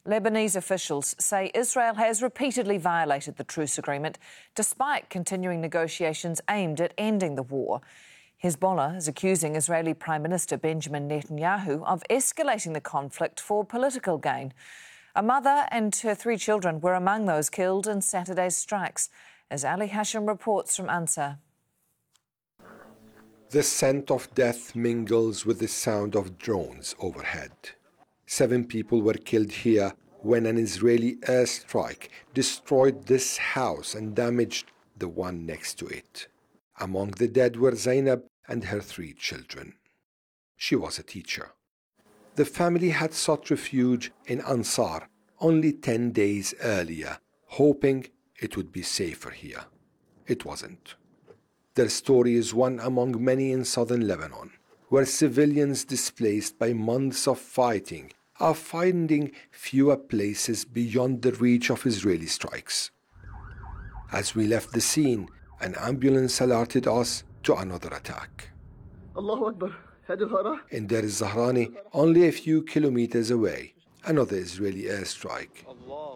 Lebanese officials say Israel has repeatedly violated the truce agreement despite continuing negotiations aimed at ending the war. Hezbollah is accusing Israeli Prime Minister Benjamin Netanyahu of escalating the conflict for political gain. A mother and her 3 children were among those killed in Saturday's strikes, as Ali Hashim reports from Ansar. The scent of death mingles with the sound of drones overhead. 7 people were killed here when an Israeli airstrike destroyed this house and damaged the one next to it. Among the dead were Zainab and her 3 children. She was a teacher. The family had sought refuge in Ansar only 10 days earlier, hoping it would be safer here. It wasn't. Their story is one among many in southern Lebanon, where civilians displaced by months of fighting are finding fewer places beyond the reach of Israeli strikes. As we left the scene, an ambulance alerted us to another attack. In Deir el-Zahrani, only a few kilometers away, another Israeli airstrike.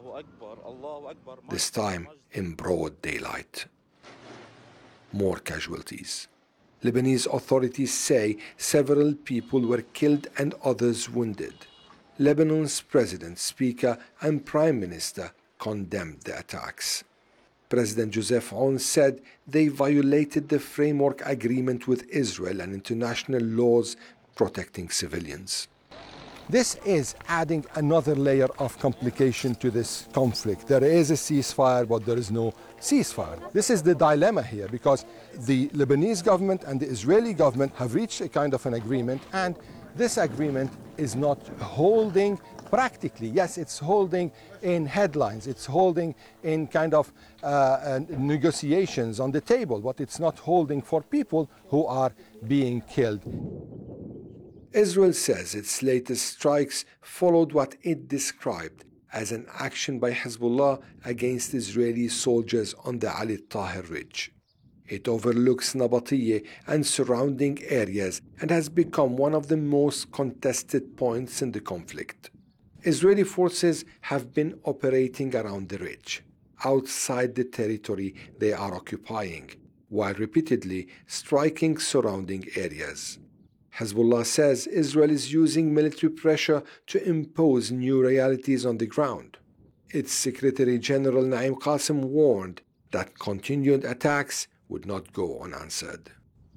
This time in broad daylight. More casualties. Lebanese authorities say several people were killed and others wounded. Lebanon's president, speaker, and prime minister condemned the attacks. President Joseph Aoun said they violated the framework agreement with Israel and international laws protecting civilians. This is adding another layer of complication to this conflict. There is a ceasefire, but there is no ceasefire. This is the dilemma here, because the Lebanese government and the Israeli government have reached a kind of an agreement, and this agreement is not holding practically. Yes, it's holding in headlines, it's holding in kind of negotiations on the table, but it's not holding for people who are being killed. Israel says its latest strikes followed what it described as an action by Hezbollah against Israeli soldiers on the Ali Tahir Ridge. It overlooks Nabatiyeh and surrounding areas and has become one of the most contested points in the conflict. Israeli forces have been operating around the ridge, outside the territory they are occupying, while repeatedly striking surrounding areas. Hezbollah says Israel is using military pressure to impose new realities on the ground. Its Secretary General Naim Qassem warned that continued attacks would not go unanswered.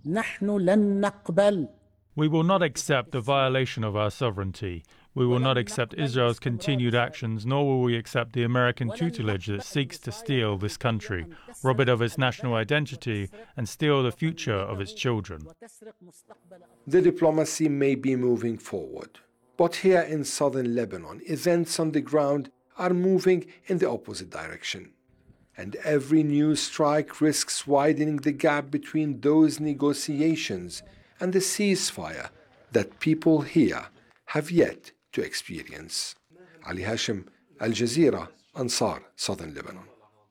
We will not accept the violation of our sovereignty. We will not accept Israel's continued actions, nor will we accept the American tutelage that seeks to steal this country, rob it of its national identity, and steal the future of its children. The diplomacy may be moving forward, but here in southern Lebanon, events on the ground are moving in the opposite direction. And every new strike risks widening the gap between those negotiations and the ceasefire that people here have yet to experience. Ali Hashim, Al Jazeera, Ansar, Southern Lebanon.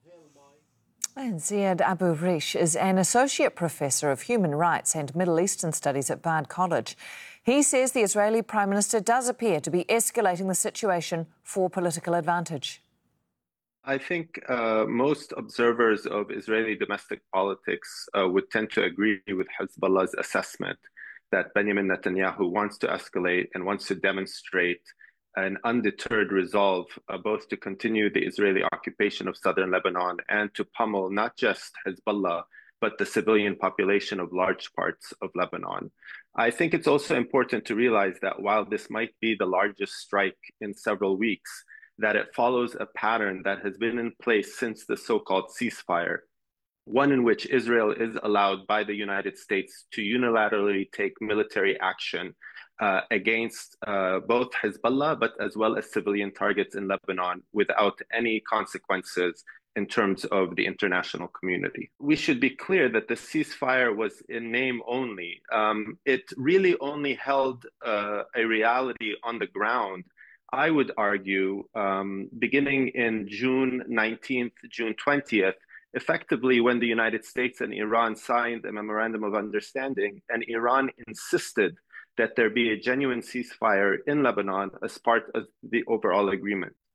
And Ziad Abu Rish is an associate professor of human rights and Middle Eastern studies at Bard College. He says the Israeli Prime Minister does appear to be escalating the situation for political advantage. I think most observers of Israeli domestic politics would tend to agree with Hezbollah's assessment that Benjamin Netanyahu wants to escalate and wants to demonstrate an undeterred resolve both to continue the Israeli occupation of southern Lebanon and to pummel not just Hezbollah, but the civilian population of large parts of Lebanon. I think it's also important to realize that while this might be the largest strike in several weeks, that it follows a pattern that has been in place since the so-called ceasefire, one in which Israel is allowed by the United States to unilaterally take military action against both Hezbollah, but as well as civilian targets in Lebanon without any consequences in terms of the international community. We should be clear that the ceasefire was in name only. It really only held a reality on the ground, I would argue, beginning in June 19th, June 20th, effectively when the United States and Iran signed a memorandum of understanding, and Iran insisted that there be a genuine ceasefire in Lebanon as part of the overall agreement.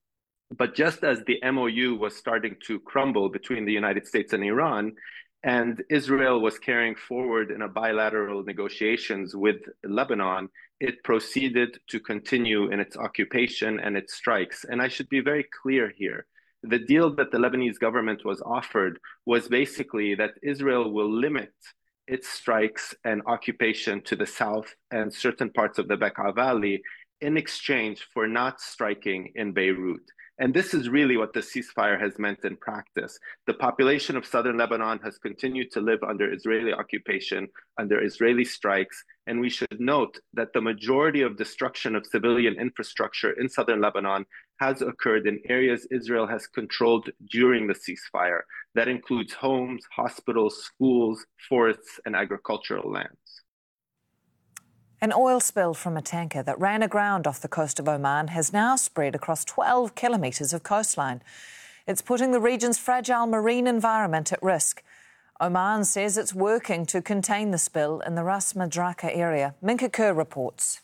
But just as the MOU was starting to crumble between the United States and Iran, and Israel was carrying forward in a bilateral negotiations with Lebanon, it proceeded to continue in its occupation and its strikes. And I should be very clear here. The deal that the Lebanese government was offered was basically that Israel will limit its strikes and occupation to the south and certain parts of the Bekaa Valley in exchange for not striking in Beirut. And this is really what the ceasefire has meant in practice. The population of southern Lebanon has continued to live under Israeli occupation, under Israeli strikes. And we should note that the majority of destruction of civilian infrastructure in southern Lebanon has occurred in areas Israel has controlled during the ceasefire. That includes homes, hospitals, schools, forests, and agricultural lands. An oil spill from a tanker that ran aground off the coast of Oman has now spread across 12 kilometres of coastline. It's putting the region's fragile marine environment at risk. Oman says it's working to contain the spill in the Ras Madraka area. Minka Kerr reports.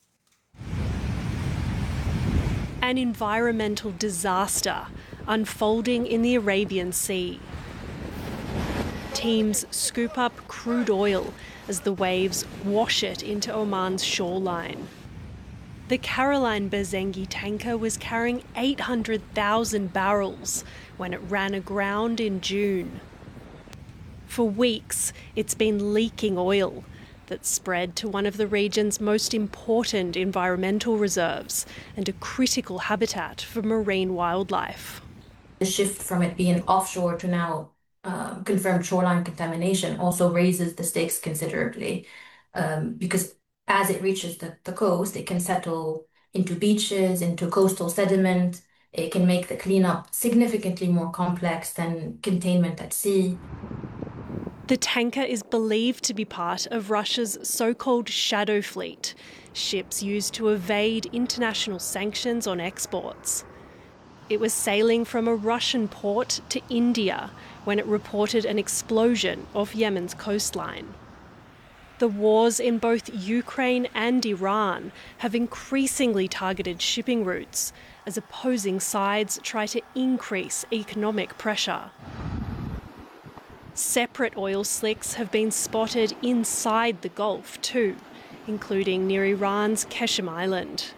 An environmental disaster unfolding in the Arabian Sea. Teams scoop up crude oil as the waves wash it into Oman's shoreline. The Caroline Berzengi tanker was carrying 800,000 barrels when it ran aground in June. For weeks, it's been leaking oil that spread to one of the region's most important environmental reserves and a critical habitat for marine wildlife. The shift from it being offshore to now confirmed shoreline contamination also raises the stakes considerably because as it reaches the coast, it can settle into beaches, into coastal sediment. It can make the cleanup significantly more complex than containment at sea. The tanker is believed to be part of Russia's so-called shadow fleet, ships used to evade international sanctions on exports. It was sailing from a Russian port to India when it reported an explosion off Yemen's coastline. The wars in both Ukraine and Iran have increasingly targeted shipping routes as opposing sides try to increase economic pressure. Separate oil slicks have been spotted inside the Gulf too, including near Iran's Qeshm Island.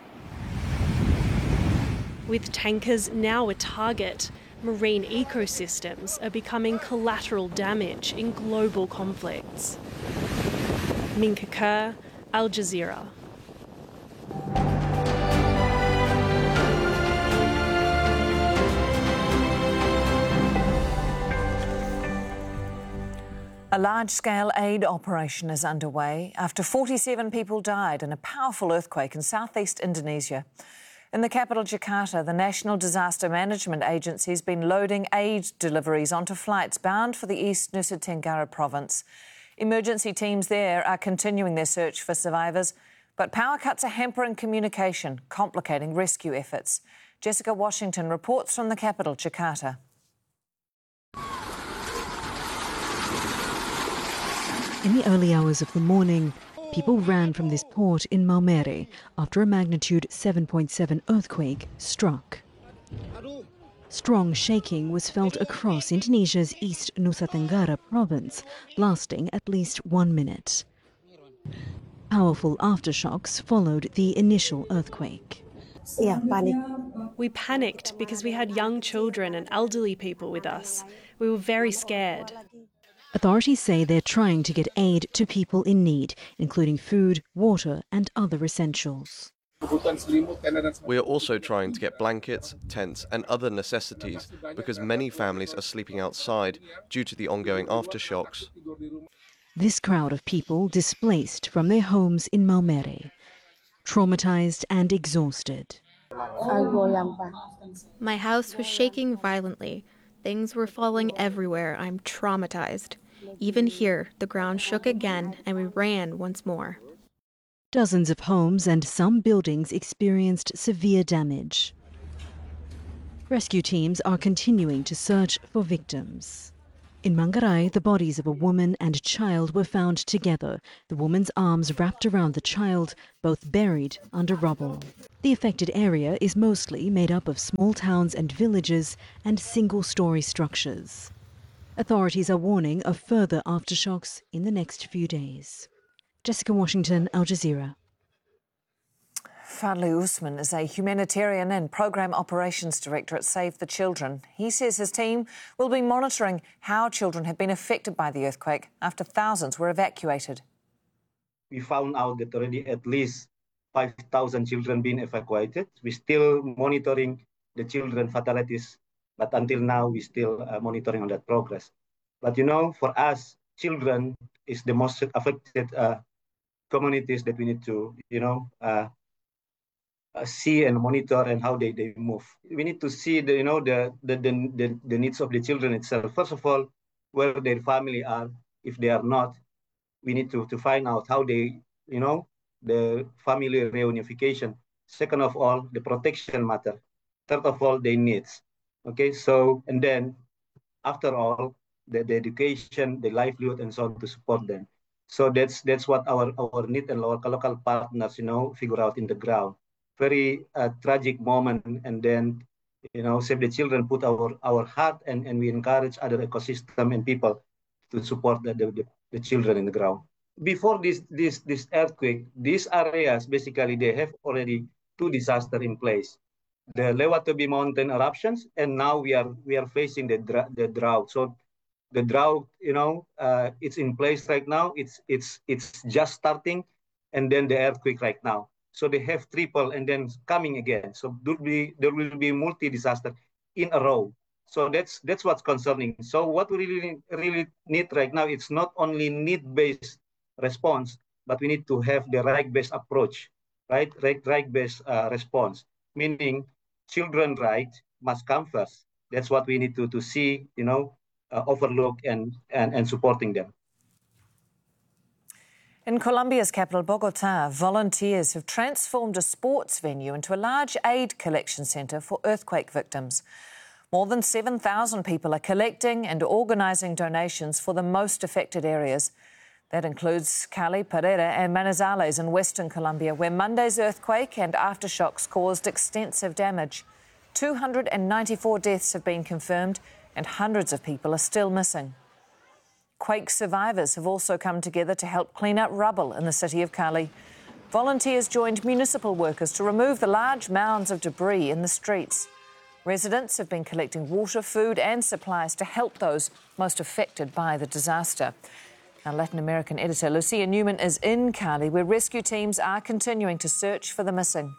With tankers now a target, marine ecosystems are becoming collateral damage in global conflicts. Minka Kerr, Al Jazeera. A large-scale aid operation is underway after 47 people died in a powerful earthquake in southeast Indonesia. In the capital, Jakarta, the National Disaster Management Agency has been loading aid deliveries onto flights bound for the East Nusa Tenggara province. Emergency teams there are continuing their search for survivors, but power cuts are hampering communication, complicating rescue efforts. Jessica Washington reports from the capital, Jakarta. In the early hours of the morning, people ran from this port in Maumere after a magnitude 7.7 earthquake struck. Strong shaking was felt across Indonesia's East Nusa Tenggara province, lasting at least 1 minute. Powerful aftershocks followed the initial earthquake. We panicked because we had young children and elderly people with us. We were very scared. Authorities say they're trying to get aid to people in need, including food, water and other essentials. We are also trying to get blankets, tents and other necessities because many families are sleeping outside due to the ongoing aftershocks. This crowd of people displaced from their homes in Maumere, traumatized and exhausted. My house was shaking violently. Things were falling everywhere. I'm traumatized. Even here, the ground shook again and we ran once more. Dozens of homes and some buildings experienced severe damage. Rescue teams are continuing to search for victims. In Mangarai, the bodies of a woman and child were found together, the woman's arms wrapped around the child, both buried under rubble. The affected area is mostly made up of small towns and villages and single-story structures. Authorities are warning of further aftershocks in the next few days. Jessica Washington, Al Jazeera. Fadli Usman is a humanitarian and Programme Operations Director at Save the Children. He says his team will be monitoring how children have been affected by the earthquake after thousands were evacuated. We found out that already at least 5,000 children being evacuated. We're still monitoring the children fatalities, but until now we're still monitoring on that progress. But you know, for us, children is the most affected communities that we need to, see and monitor and how they move. We need to see the needs of the children itself. First of all, where their family are. If they are not, we need to find out how they, the family reunification. Second of all, the protection matter. Third of all, their needs. Okay, so, and then after all, the education, the livelihood, and so on to support them. So that's what our need and our local partners, figure out in the ground. Very tragic moment, and then, Save the Children put our heart and we encourage other ecosystem and people to support the children in the ground. Before this earthquake, these areas, basically, they have already 2 disasters in place. The Lewatobi mountain eruptions, and now we are facing the drought. So the drought, it's in place right now. It's just starting, and then the earthquake right now. So they have triple and then coming again. So there will be multi-disaster in a row. So that's what's concerning. So what we really need right now, it's not only need-based response, but we need to have the right-based approach, right? Right-based response, meaning children right must come first. That's what we need to see, overlook and supporting them. In Colombia's capital, Bogotá, volunteers have transformed a sports venue into a large aid collection centre for earthquake victims. More than 7,000 people are collecting and organising donations for the most affected areas. That includes Cali, Pereira and Manizales in western Colombia, where Monday's earthquake and aftershocks caused extensive damage. 294 deaths have been confirmed and hundreds of people are still missing. Quake survivors have also come together to help clean up rubble in the city of Cali. Volunteers joined municipal workers to remove the large mounds of debris in the streets. Residents have been collecting water, food and supplies to help those most affected by the disaster. Our Latin American editor Lucia Newman is in Cali, where rescue teams are continuing to search for the missing.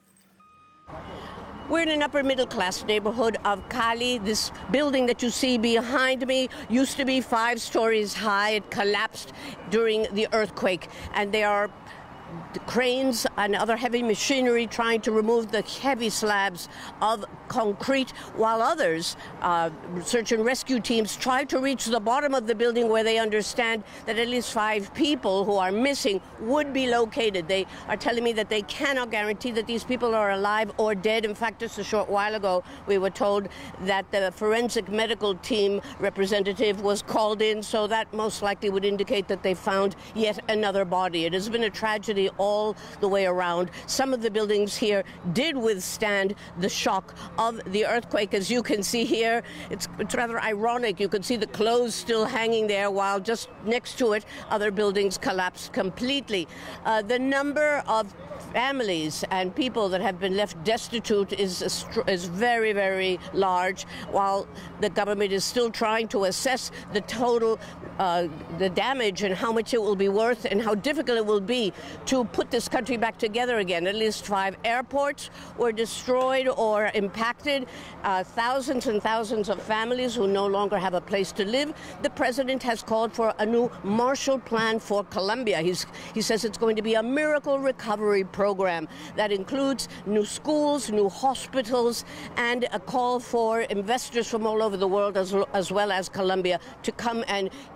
We're in an upper-middle-class neighborhood of Cali. This building that you see behind me used to be 5 stories high. It collapsed during the earthquake, and there are cranes and other heavy machinery trying to remove the heavy slabs of concrete, while others, search and rescue teams, try to reach the bottom of the building where they understand that at least 5 people who are missing would be located. They are telling me that they cannot guarantee that these people are alive or dead. In fact, just a short while ago, we were told that the forensic medical team representative was called in, so that most likely would indicate that they found yet another body. It has been a tragedy all the way around. Some of the buildings here did withstand the shock of the earthquake. As you can see here, it's rather ironic. You can see the clothes still hanging there, while just next to it, other buildings collapsed completely. The number of families and people that have been left destitute is very, very large, while the government is still trying to assess the total the damage and how much it will be worth and how difficult it will be to put this country back together again. At least 5 airports were destroyed or impacted, thousands and thousands of families who no longer have a place to live. The president has called for a new Marshall Plan for Colombia. He says it's going to be a miracle recovery program that includes new schools, new hospitals, and a call for investors from all over the world, as well as Colombia, to come and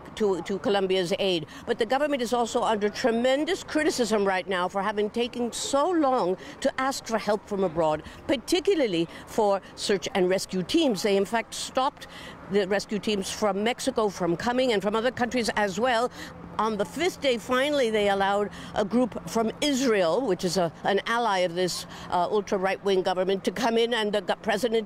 to Colombia's aid. But the government is also under tremendous criticism right now for having taken so long to ask for help from abroad, particularly for search and rescue teams. They, in fact, stopped the rescue teams from Mexico from coming and from other countries as well. On the fifth day, finally, they allowed a group from Israel, which is an ally of this ultra-right-wing government, to come in, and the president